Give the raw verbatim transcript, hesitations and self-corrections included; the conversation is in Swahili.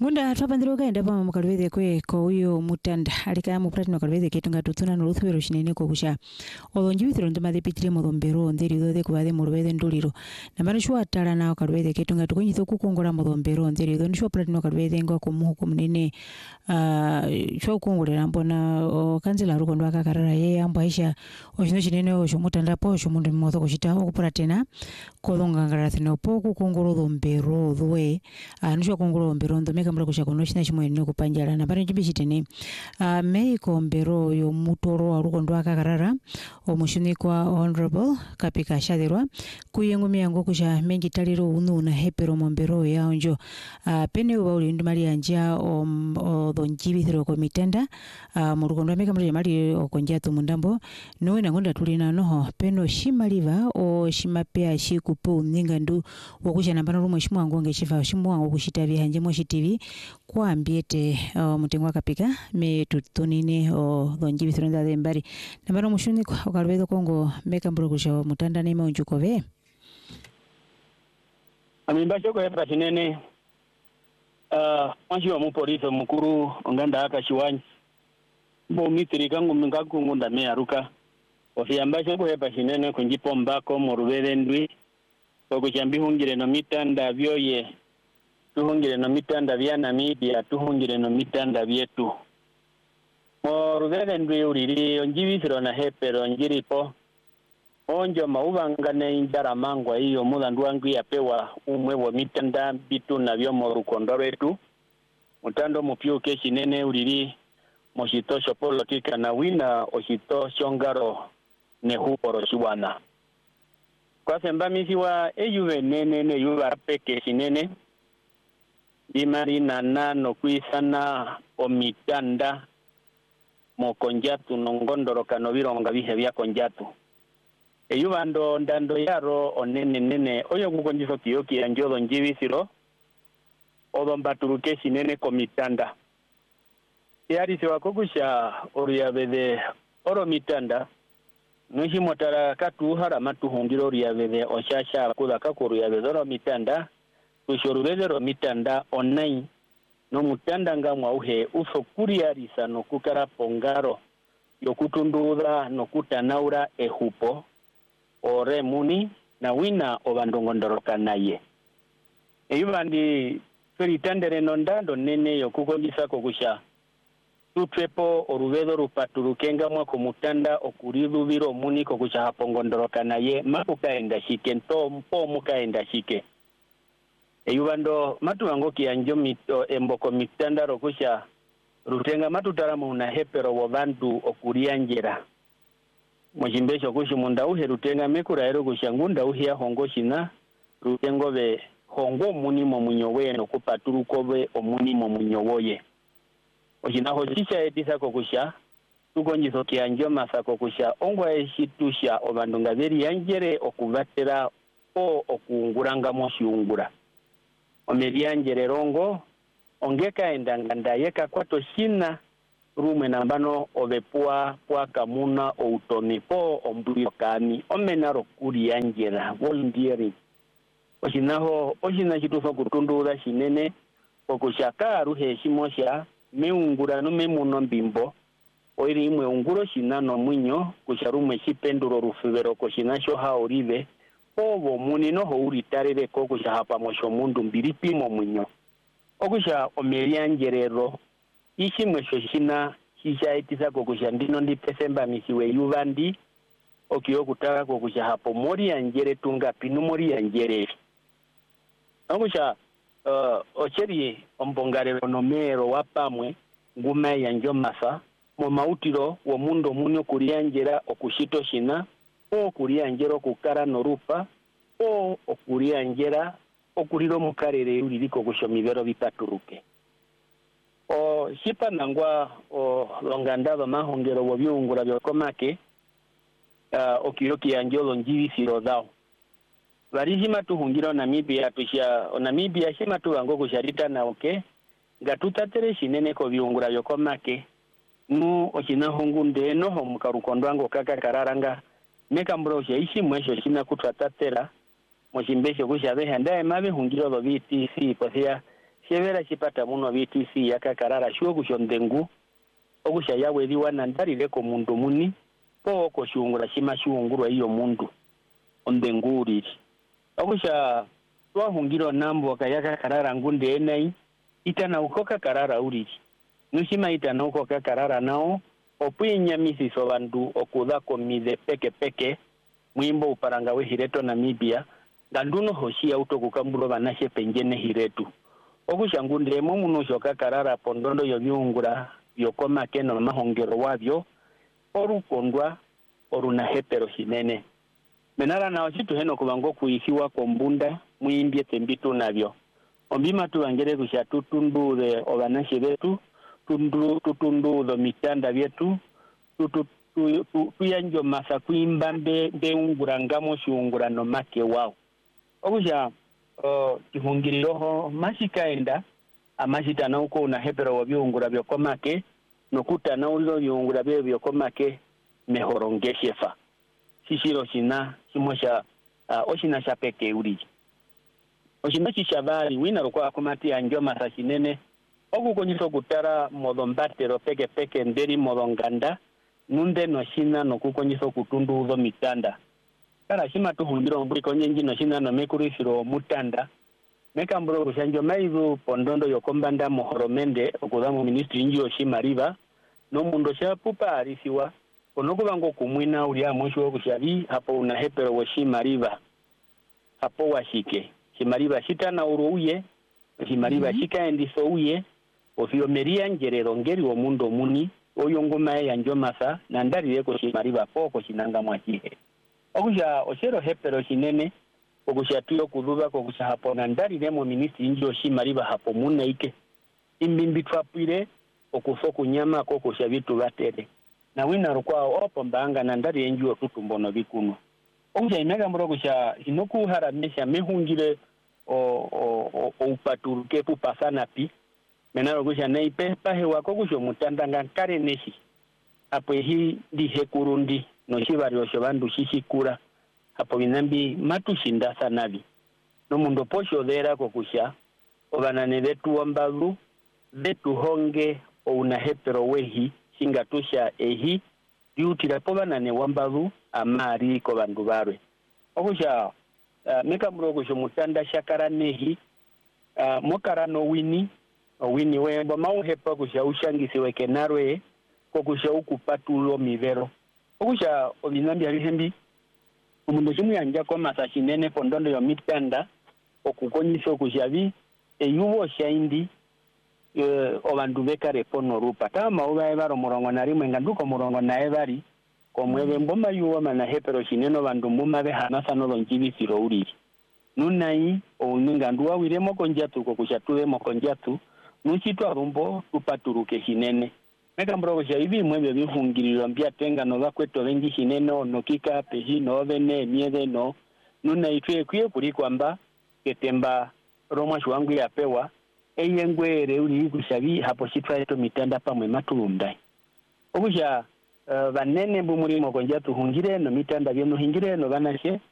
Ngunda twapandiroka enda pa mukalweze kwe ko uyo mutanda alika mu platino kalweze ketunga tutuna no luthubero shinene ko kusha olonjibithiro ndima depitire mu lombero nderi dode kubade mu lweze nduliro nambano shwa tala na kalweze ketunga tukonyitho kukongola mu lombero nderi dode shwa platino kalweze ngo ko muhuko munene ah shwa kongolera mbona kanzela ruko ndo akakarara ye ambaisha oshino shinene osho mutanda po osho mundu mmoto kushita okupura tena kolonga ngarathino po kukongolo lombero dwe anusho kongolo lombero ndo meka mbra kusha kono shina shimwe ne kupanjala na bari njibishitene uh, meiko mbero yo mutoro aruko ndo akakarara omushunikwa honorable kapika shadirwa kuyengo miyango kusha mengi taliro unu na hepero mbero ya onjo uh, pene ubauli ndumali anja o, o donjibithiro ko mitenda uh, muruko ndo meka mbra mali okonjatu mundambo nowe na ngonda tulina noho peno shimaliva o shimapea shikupu ninga ndu wokusha nambano rumo shimwango ngeshifa shimwango kushita bihanje mo shitivi kwa ambiete uh, mutengwa kapika me tutonine o uh, donjibi thronda dembari nambano mushuni kwa okalwedo kongo meka mbrokusha mutanda nema unjukove amibasho kwa hapa sinene uh, mwanshi wa mupoliso mukuru onganda haka shiwanyi mbo mitiri kangu mingaku ngunda mea ruka ofiyambasho kwa hapa sinene kunjipo mbako morubele ndwi kwa kuchambi hungire no mitanda vyoye tuhungire no mitanda vya Namibia tuhungire no mitanda vyetu morubele ndwi uriri onjibithiro na hepero njiripo onjo maubangane injara mangwa iyo mulandu wangu yapewa umwe wa mitanda bitu na vyo morukondo retu mutando mupyuke shinene uriri moshito shopolotika na wina oshito shongaro ne huporo shiwana kwa semba misiwa eyuve nene ne yuva peke shinene imari nana no kuisana omitanda mokonjatu nongondoroka no vironga bihe bya konjatu eyuva ndo ndando yaro onene nene oyo kukonjiso kiyoki anjolo njibisiro odombaturuke shinene komitanda yari se wakokusha oriyabede oro mitanda nushi motara katu harama tuhungiro oriyabede oshasha kuda kakuru yabede oro mitanda kushorubede oro mitanda onai no mutanda ngamwa uhe uso kuriarisa no kukara pongaro yokutunduda no kutanaura ehupo ore muni na wina obandongondoroka naye eyubandi feritandere nondando nene yokukonjisa kokusha tutwepo oruvedo rupaturukenga mwa kumutanda okuridhuviro muni kokusha hapongondoroka naye mapukaenda shike nto mpo mukaenda shike eyubando matu wango kianjo mito emboko mitanda rokusha rutenga matu taramu na hepero wabantu okurianjera mojimbesho kushi munda uhe rutenga mekura ero kushangunda uhe ya hongo shina rutengo be hongo muni mo munyowe no kupaturuko be omuni mo munyowoye ojina hojisha etisa kokusha tukonjiso kianjo masa kokusha ongwa eshitusha obandunga beri yanjere okuvatera o okunguranga moshiungura omerianjere rongo ongeka endanganda yeka kwato shina rumwe nambano obepua pwa kamuna outomi po ombuyo kami omenaro kuri yanjera volunteering ojinaho ojina chituso kutundura shinene kokushaka ruhe shimosha meungura no memuno mbimbo oiri imwe unguro shinano mwinyo kusharumwe shipenduro rufivero koshinasho haorive obo munino ho uritarire ko kushahapa mosho mundu mbiripimo mwinyo okusha omerianjerero ishimwe sho shina shishaitisa ko kusha ndino ndi pesemba misiwe yuvandi okiyo kutaka ko kusha hapo mori anjere tunga pinu mori anjere okusha Uh, ocheri ombongare nomero wapamwe nguma ya njomasa mo mautiro wo mundo munyo kurianjera okushito shina o kurianjera okukara norupa o okurianjera okuriro mukarere uliliko kushomibero bitaturuke o shipa nangwa o longandaba mahongero wo byungura byokomake uh, okiyoki anjolo njibisiro dao Varishima tuhungiro Namibia tusha Namibia shima tu wango kusharita na oke gatutatere shinene ko biungura yokomake nu oshina hungunde no homukarukondwango kaka kararanga meka mbrosha ishi mwesho shina kutwatatera moshimbesho kushabe handaye mabe hungiro lo biti si posia shevera chipata muno B T C yakakarara shuo kushondengu okusha yawe liwana ndarire ko mundu muni po ko shungura shima shungurwa iyo mundu ondenguri okusha twahungiro nambo kayaka karara ngunde enai itana ukoka karara uri nushima itana ukoka karara nao opwinya misi so bandu okuda komide peke peke mwimbo uparanga we hireto Namibia ganduno hoshi auto kukambulo banashe penjene hiretu okusha ngunde mo muno shoka karara pondondo yo byungura byokoma keno mahongero wabyo orukondwa oruna hetero hinene menara na oshitu heno kubango kuihiwa kombunda mwimbye tembitu nabyo ombima tubangere kusha tutundu de obanashe betu tundu tutundu do mitanda byetu tutu tuyanjo masa kuimbambe beungura ngamo shungura no make wao okusha uh, kihungiriroho mashikaenda amashita na uko una hebero wabyungura byokomake nokuta na ulilo byungura bye byokomake mehorongeshefa shishiro shina shimosha uh, oshina shapeke uri oshina shishabari wina rukwa akomati anjo masa shinene oku konyiso kutara modombatero peke peke nderi modonganda nunde no shina no kukonyiso kutundu uzo mitanda kara shima tuhundiro mburi konyenji no shina no mekurishiro mutanda meka mburo kushanjo maizu pondondo yokombanda mohoromende okudamu ministri inji oshima riva no mundo sha pupa arisiwa konoku bango kumwina ulia mwisho kushabi hapo una hepero washima riva hapo washike shima riva shita na uruuye shima riva mm-hmm. shika endiso uye ofio meria ngerero ngeri wo mundo muni oyo ngoma ya njomasa na ndari yeko shima riva poko shinanga mwachihe okusha oshero hepero shinene okusha tuyo kuduba kokusha hapo na ndari demo ministri inji oshima riva hapo muna ike imbimbi twapire okusoku nyama kokusha vitu batere na wina rukwa opo mbanga na ndari enji otutumbono bikuno okusha imega mburo kusha inoku haramesha mehungire o o o, o upaturuke pupasana pi menaro kusha naipe pahe wako kusho mutandanga kare neshi hapo hi di hekurundi no shibari osho bandu shishikura hapo binambi matushinda sanabi no mundo posho dhera kokusha obanane betu wambalu betu honge o una hepero wehi singa tusha ehi diutira pobanane wambalu amari ko bandu barwe okusha uh, meka mburo kusho mutanda shakara nehi uh, mokara no wini wini wembo mauhepa kusha ushangisi weke narwe kokusha ukupatulo mivero okusha obinambi alihembi umundo shimu yanja kwa masashi nene pondondo yo mitanda okukonyisho kushabi eyubo shaindi e, obandu bekare pono rupa tama uba ebaro murongo na rimwe nganduko murongo na ebari komwebe mboma yuwa mana hepero shineno bandu mbuma be hanasa no lonjibisiro uri nunai o ninganduwa wiremo konjatu kokushatuwe mo konjatu nuchitwa rumbo tupaturuke hinene meka mbrogo shaibi mwebe bifungiriro mbia tenga no bakweto bengi hinene no kika pehi no bene miede no nuna itwe kwiye kuri kwamba ketemba roma shwangu ya pewa eyengwere uri kushabi hapo shitwa eto mitanda pamwe matulundai obusha uh, banene bumuri mo konja tuhungire no mitanda byeno hingire no banashe